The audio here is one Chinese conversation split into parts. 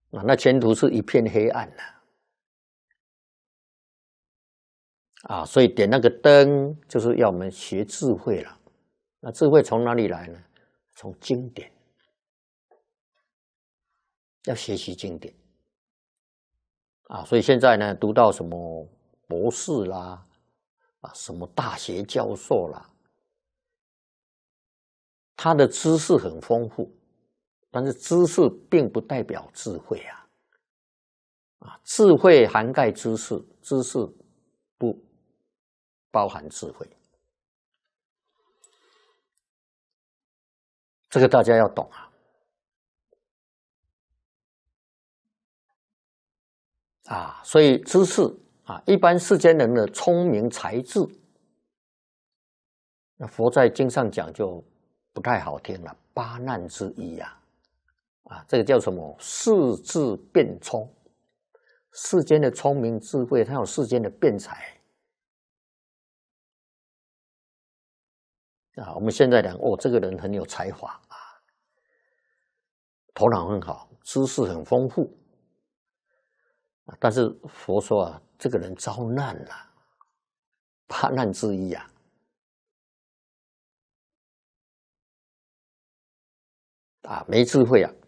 啊，那前途是一片黑暗的啊，所以点那个灯就是要我们学智慧了。那智慧从哪里来呢？从经典，要学习经典啊。所以现在呢，读到什么博士啦，啊，什么大学教授啦，他的知识很丰富，但是知识并不代表智慧啊。啊，智慧涵盖知识，知识不包含智慧，这个大家要懂啊。啊，所以知识啊，一般世间人的聪明才智，那佛在经上讲就不太好听了，八难之一呀。啊，这个叫什么？世智辩聪。世间的聪明智慧，它有世间的辩才啊。我们现在讲哦，这个人很有才华啊，头脑很好，知识很丰富。但是佛说啊，这个人遭难了，八难之一啊。啊，没智慧啊。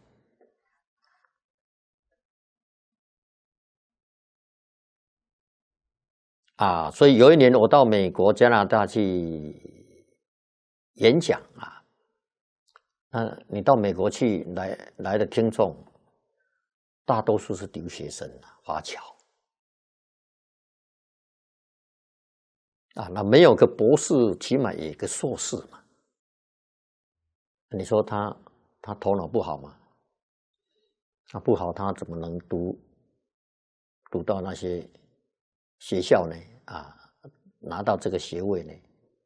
啊，所以有一年我到美国、加拿大去演讲啊，你到美国去来的听众，大多数是留学生啊，华侨啊，那没有个博士，起码也有个硕士嘛。你说他头脑不好吗？他不好，他怎么能读到那些学校呢？啊，拿到这个学位呢？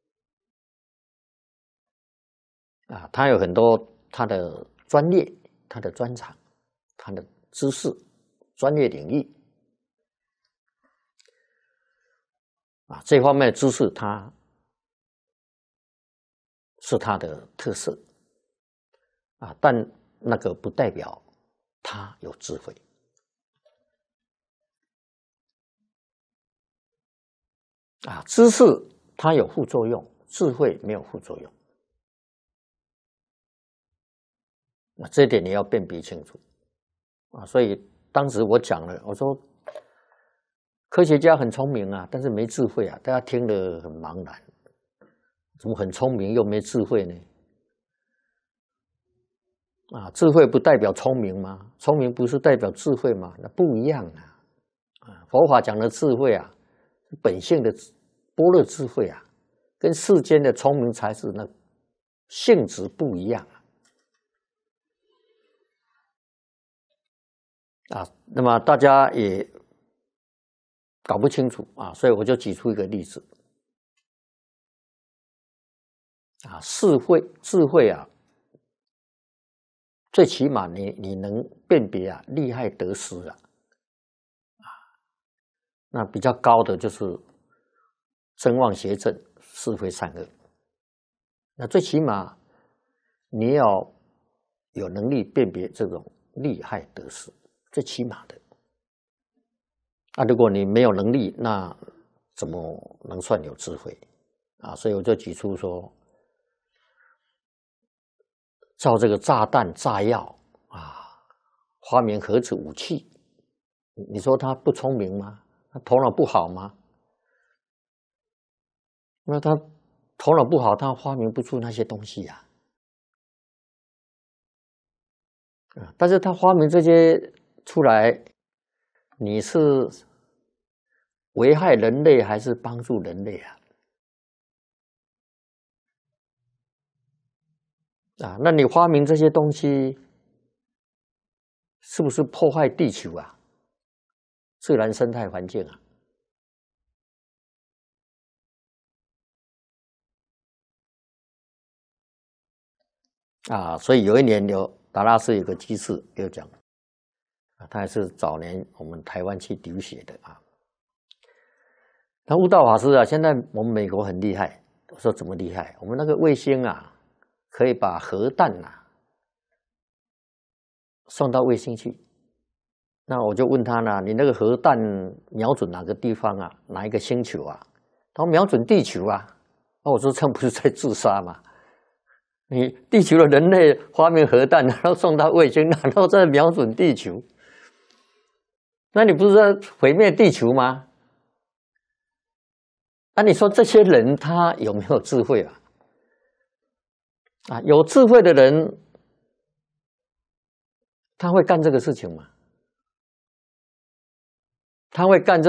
啊，他有很多他的专业、他的专长、他的知识、专业领域啊，这方面的知识他是他的特色啊，但那个不代表他有智慧啊。知识它有副作用，智慧没有副作用。那这一点你要辨别清楚啊。所以当时我讲了，我说科学家很聪明啊，但是没智慧啊，大家听得很茫然。怎么很聪明又没智慧呢？啊，智慧不代表聪明吗？聪明不是代表智慧吗？那不一样啊！啊，佛法讲的智慧啊，本性的般若智慧啊，跟世间的聪明才智那性质不一样啊。那么大家也搞不清楚啊，所以我就举出一个例子啊，智慧啊，最起码你能辨别啊利害得失啊。那比较高的就是真妄邪正，是非善恶。那最起码你要有能力辨别这种利害得失，最起码的。如果你没有能力，那怎么能算有智慧啊？所以我就举出说，造这个炸弹、炸药啊，发明核子武器，你说他不聪明吗？他头脑不好吗？那他头脑不好，他发明不出那些东西呀。但是他发明这些出来，你是危害人类还是帮助人类啊？啊，那你发明这些东西，是不是破坏地球啊？自然生态环境啊？啊，所以有一年达拉斯有个居士有讲，他还是早年我们台湾去留学的啊。那悟道法师啊，现在我们美国很厉害。我说怎么厉害？我们那个卫星啊，可以把核弹啊送到卫星去那我就问他呢，你那个核弹瞄准哪个地方啊？哪一个星球啊？他说瞄准地球啊。那我说这不是在自杀吗？你地球的人类发明核弹，然后送到卫星，然后再瞄准地球，那你不是在毁灭地球吗？那你说这些人他有没有智慧啊？啊，有智慧的人，他会干这个事情吗？他会干这